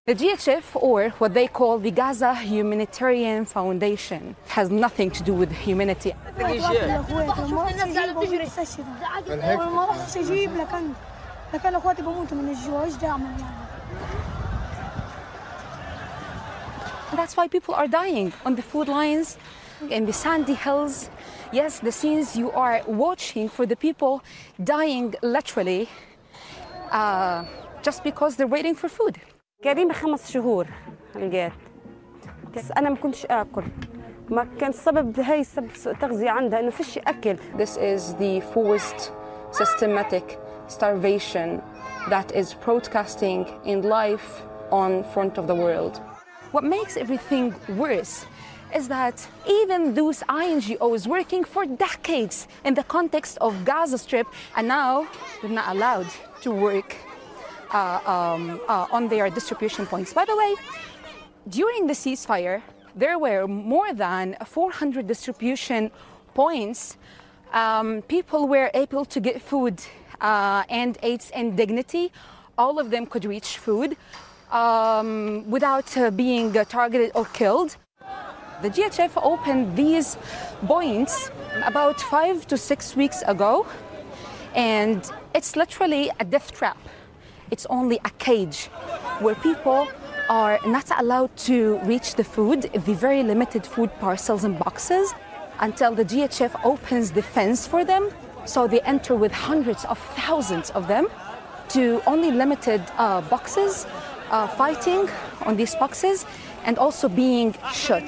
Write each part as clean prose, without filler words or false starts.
The GHF, or what they call the Gaza Humanitarian Foundation, has nothing to do with humanity. That's why people are dying on the food lines, in the sandy hills. Yes, the scenes you are watching for the people dying literally just because they're waiting for food. كريمة 5 شهور لقيت بس أنا ما كنتش آكل ما كان السبب هاي سبب سوء تغذية عندها إنه فيش أكل. This is the forced systematic starvation that is broadcasting in life on front of the world. What makes everything worse is that even those INGOs working for decades in the context of Gaza Strip, and now they're not allowed to work on their distribution points. By the way, during the ceasefire, there were more than 400 distribution points. People were able to get food and aids and dignity. All of them could reach food without being targeted or killed. The GHF opened these points about 5 to 6 weeks ago, and it's literally a death trap. It's only a cage where people are not allowed to reach the food, the very limited food parcels and boxes, until the GHF opens the fence for them. So they enter with hundreds of thousands of them to only limited boxes, fighting on these boxes, and also being shot.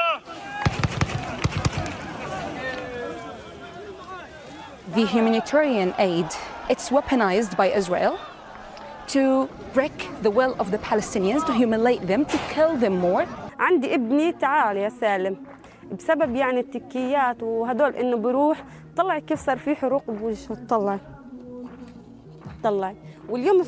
The humanitarian aid, it's weaponized by Israel to break the will of the Palestinians, to humiliate them, to kill them more. عندي ابني تعال يا سالم بسبب يعني التكيات وهدول إنه بروح طلع كيف صار في حروق بوجهه طلع واليوم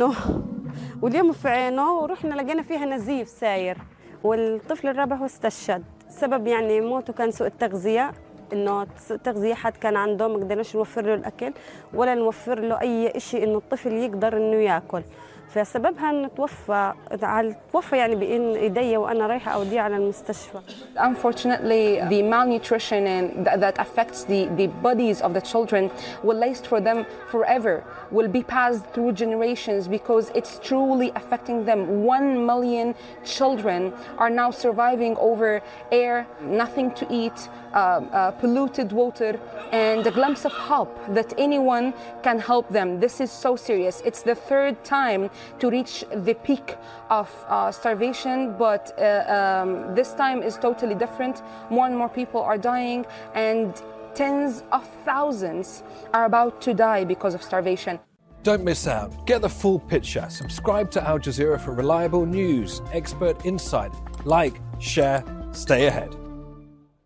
في عينه ورحنا لقينا فيها نزيف ساير والطفل الرابع هو استشهد. سبب يعني موته كان سوء التغذية، إنه تغذية حد كان عنده ما قدرناش نوفر له الأكل ولا نوفر له أي شيء إنه الطفل يقدر إنه يأكل. فسببها إنه توفى يعني بين إيدي وأنا رايحة أوديه على المستشفى. Unfortunately, the malnutrition and that affects the bodies of the children will last for them forever, will be passed through generations because it's truly affecting them. 1 million children are now surviving over air, nothing to eat, polluted water, and a glimpse of hope that anyone can help them. This is so serious. It's the 3rd time to reach the peak of starvation, but this time is totally different. More and more people are dying, and tens of thousands are about to die because of starvation. Don't miss out. Get the full picture. Subscribe to Al Jazeera for reliable news, expert insight. Like, share, stay ahead.